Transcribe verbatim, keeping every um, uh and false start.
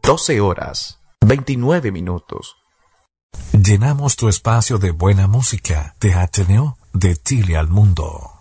doce horas, veintinueve minutos. Llenamos tu espacio de buena música, de Ateneo, de Chile al mundo.